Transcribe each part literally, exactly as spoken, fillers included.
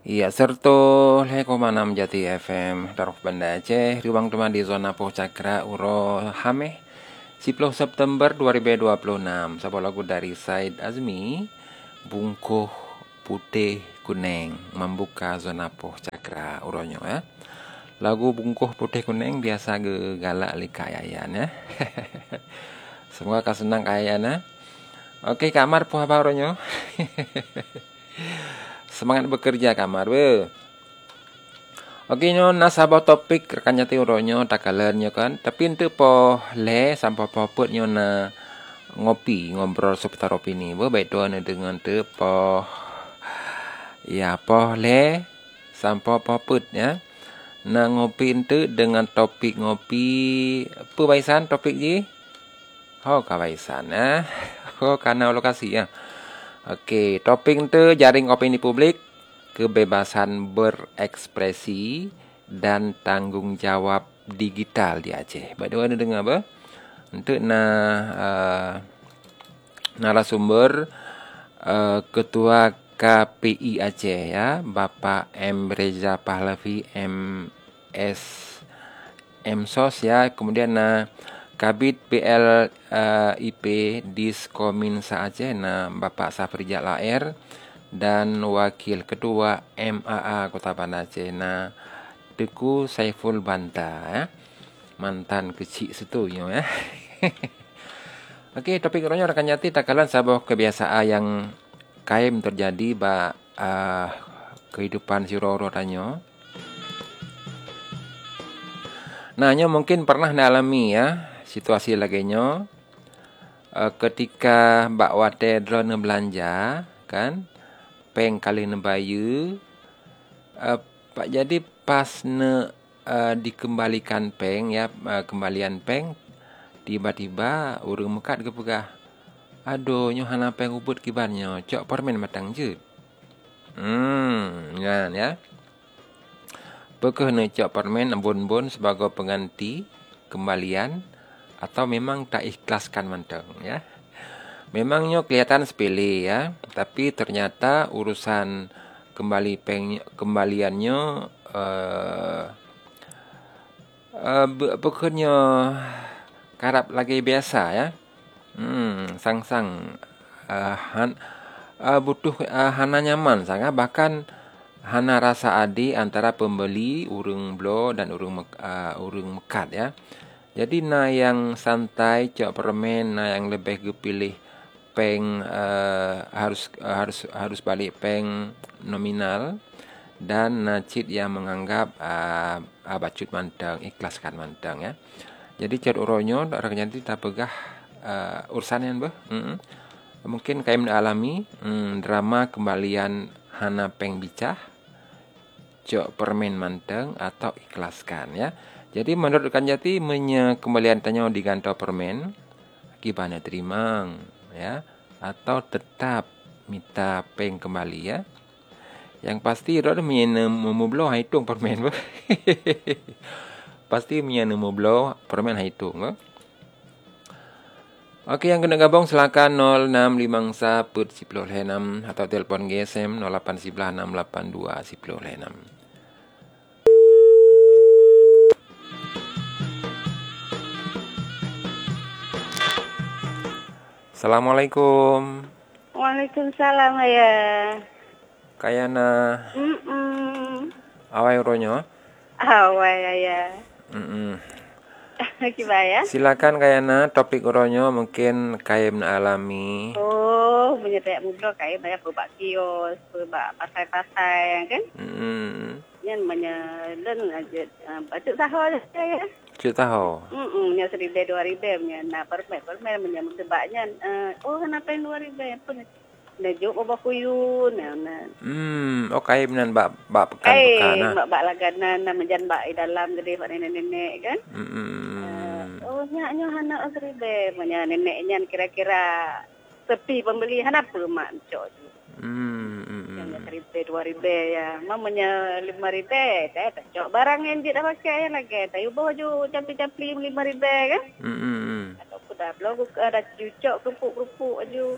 Iya, serta leko manam Jati F M Taruh Banda Aceh, ruang teman di zona Poh Cakra Uro Hameh sepuluh September dua ribu dua puluh enam. Sebuah lagu dari Said Azmi, Bungkuh Putih Kuning, membuka zona Poh Cakra Uronyo ya. Lagu Bungkuh Putih Kuning biasa ge galak li kayayan ya. Semoga kau senang kayayan ya. Oke, kamar Poh apa Uronyo? Semangat bekerja kamar be. Oke nyo nasabah topik rekan nyati uronyo takalan nyo kan. Tapi ente po le sampai po put nyo na ngopi ngobrol seputar opini. Be baik tuan dengan te po ya po le sampai po put ya. Na ngopi ente dengan topik ngopi pebaisan topik ji. Oh kabaisan ya. Oh karena lokasi ya. Oke, topik ente jaring opini publik, kebebasan berekspresi dan tanggung jawab digital di Aceh. Bagaimana anda dengar apa? Untuk na uh, narasumber uh, Ketua K P I Aceh ya, Bapak M Reza Pahlavi M S M S O S ya, kemudian na Kabid P L uh, I P Diskominsa Aceh na Bapak Safri Jalaer dan Wakil Ketua M A A Kota Banda Aceh na Teku Saiful Banta ya. Mantan kecil situ ya. Okey, topik ronya rekan nyati takalan sebuah kebiasaan yang kaim terjadi ba uh, kehidupan siroro tanyo. Nah, nyo mungkin pernah dialami ya situasi laginya uh, ketika Mbak Wate drone belanja kan peng kali ne bayu uh, Pak jadi pas ne uh, dikembalikan peng ya uh, kembalian peng tiba-tiba urang mekat ke pegah aduh nyo hana peng ubut kibannya cok permen matang je hmm kan ya pekeh ne cok permen embun-embun sebagai pengganti kembalian atau memang tak ikhlaskan mentang ya. Memangnya kelihatan sepele ya, tapi ternyata urusan kembali peng kembaliannya uh, uh, bukannya karap lagi biasa ya. Hmm, sang-sang uh, han, uh, butuh uh, hana nyaman sangat bahkan hana rasa adi antara pembeli urang blo dan urang uh, urang mekat ya. Jadi na yang santai cok permen, na yang lebih kepilih peng uh, harus uh, harus harus balik peng nominal dan nacit yang menganggap uh, uh, bacut mantang, ikhlaskan mantang ya. Jadi chat uronyo raknya tak pegah uh, urusan yang bah. Mm-hmm. Mungkin kayak alami mm, drama kembalian hana peng bicah cok permen mantang atau ikhlaskan ya. Jadi menurut rekan jati menye kembalian tanya digantau permen gimana terima ya atau tetap minta peng kembali ya. Yang pasti ro menye memublo hitung permen bah. Pasti menye memublo permen hitung bah. Okey yang kena gabung silakan nol enam lima put sepuluh enam atau telefon G S M nol lapan sebelas enam lapan dua sepuluh enam. Assalamualaikum. Waalaikumsalam ya. Kayana. Mm. Awai ronyo. Awai ya. Mm. Gimana? Silakan kayana topik ronyo mungkin kaim alami. Oh, menyetek mudro kayak banyak berbak kios, berbak pasai-pasai kan? Mm. Yang menyelen aja baca sahol ya. Cik tahu. Hmm, nya seribu dua ribu nya na permen permen menyambut debaknya. Oh, kenapa yang dua ribu pun na juk oba kuyun na. Hmm, oh kaim nan bak bak Eh, pekan-pekan bak bak laganan na menjan bak di dalam gede pak nenek-nenek kan? Hmm. Oh, nya nya hana seribu punya neneknya kira-kira sepi pembeli hana apa mak cok. Hmm. Yang seribu dua ribu ya, mamanya lima ribu, tak cok barang yang dia dah pakai yang lagi, tak ubah baju capi-capi lima ribu kan? Hmm. Atau sudah blog ada cucok kerupuk-kerupuk baju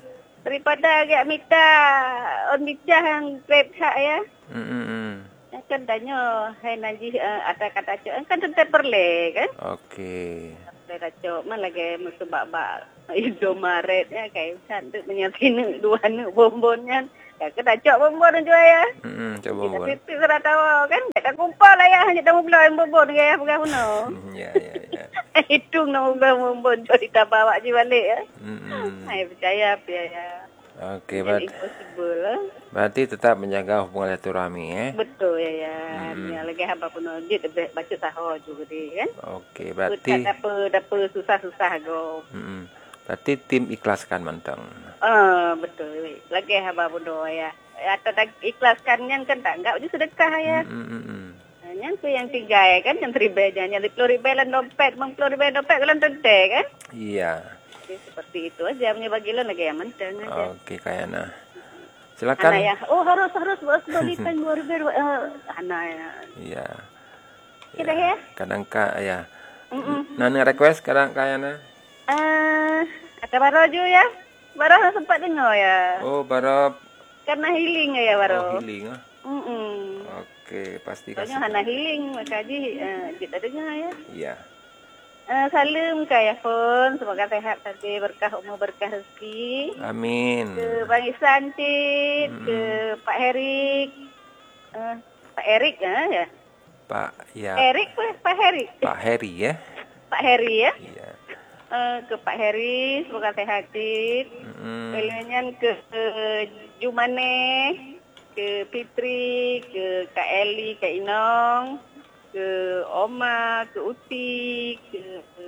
Daripada agak minta on bicah yang grab hak ya. Hmm, hmm, hmm. Ya kan tanya, hai nanti uh, ada kata cok, kan tetap perle kan? Okey. Saya cok, mana lagi mesti bak-bak. Itu Maret ya, kayak cantik menyatin dua nu bombonnya. Ya kita cok bombon aja ya. Hmm, hmm, coba Kita bon. titik serah tahu kan? Kita kumpul lah ya, hanya tamu belah bombon ya, bukan puno. Ya, ya, ya. Hitung nama belah bombon, so kita bawa je balik ya. Hmm, hmm. Saya percaya apa ya. Okey, Yang berarti, impossible lah. berarti tetap menjaga hubungan silaturahmi eh. Betul ya ya. Hmm. Yang lagi hamba pun dia baca sahur juga dia kan. Okey, Tak berarti apa, apa susah-susah go. hmm, berarti tim ikhlaskan mantang. Ah, betul. Lagi hamba pun doa ya. Atau tak ikhlaskan yang kan tak enggak je sedekah ya. Hmm, hmm, hmm. Yang tu yang tiga ya kan, yang riba jangan yang sepuluh riba lan dompet, meng sepuluh riba dompet kalau tente kan. Iya. Jadi, seperti itu aja punya bagi lo lagi yang menteng aja. Okey, Kayana. Anak Silakan. ya, oh harus harus bos balikan dua ribu uh, anak ya. Iya. Kita ya. Kadang ka ya. Mm-mm. Nana request kadang Kayana. Ah, ada baru juga ya. Baru sempat dengar ya. Oh, barap. Karena healing ya baru. Oh, healing ah. Mm-mm. Okey, pasti Soalnya kasih. hana healing maka ji uh, kita dengar ya. Iya. Uh, salam kaya pun semoga sehat tadi berkah umur berkah rezeki. Amin. Ke Bang Isan Cid, Mm-mm. ke Pak Herik, uh, Pak Erik ya, ya. Pak ya. Erik apa Pak Herik? Pak Heri ya. Pak Heri ya. Iya. Uh, ke Pak Heri semoga sehat Cid. Mm-mm. Kemudian ke, ke Jumane, ke Fitri, ke Kak Eli, Kak Inong, ke Oma, ke Uti, ke, ke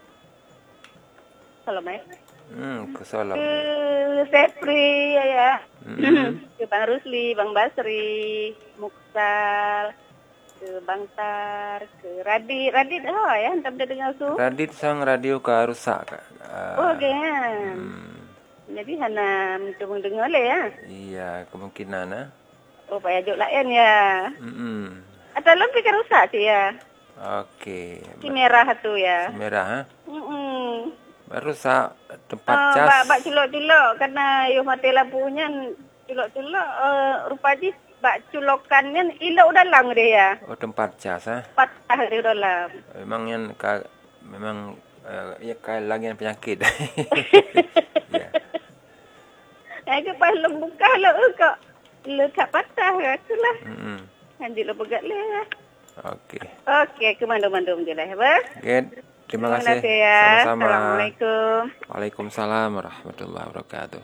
Salam ya. Hmm, ke Salam. Ke Sepri ya, ya. Mm-mm. Ke Bang Rusli, Bang Basri, Muksal, ke Bang Tar, ke Radit, Radit oh ya, entah dah dengar tu. Radit sang radio ka rusak Kak. Oh, Ah, kan. hmm. Jadi hana mencoba dengar le ya. Iya, kemungkinan ah. Oh, payah juk layan ya. Mm-mm. Atau lebih kan rusak sih ya. Okey. Si merah tu ya. Merah ha. Hmm. Baru sa tempat Ah, cas. bak bak culok-culok karena yo mati lampunya culok-culok uh, rupanya bak culokannya ilau dalam dia ya. Oh, tempat cas ha. Patah dia dalam. Memang yang ka, memang uh, ya ka lagi yang penyakit. Ya. Aku pas lembuka lo kok lekat patah itulah. Mm-mm. Nanti lo pegat le. Okey. Okey, ke mandum-mandum je lah ya. Okey. Terima kasih. ya. Sama-sama. Assalamualaikum. Waalaikumsalam warahmatullahi wabarakatuh.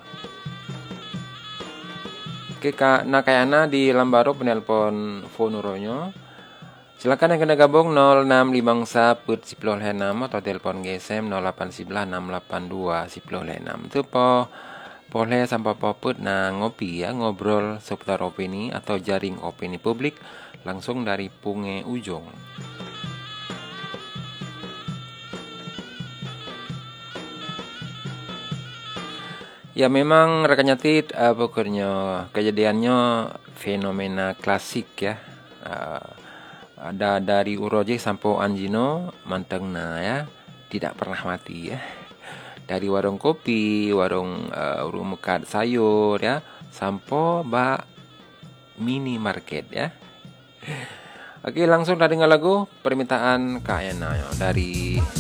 Oke Kak Nakayana di Lambaro penelpon phone uronyo. Silakan yang kena gabung nol enam lima satu sepuluh enam atau telepon G S M nol delapan sembilan enam delapan dua sepuluh enam. Itu po boleh sampai poput na ngopi ya, ngobrol seputar opini atau jaring opini publik langsung dari Punge Ujung. Ya memang rekan nyatit uh, pokoknya kejadiannya fenomena klasik ya. Uh, ada dari Uroje sampai Anjino mantengna ya, tidak pernah mati ya. Dari warung kopi, warung uh, warung mekat sayur ya, sampai ba minimarket ya. Oke, langsung dah dengar lagu permintaan Kak Yana ya, dari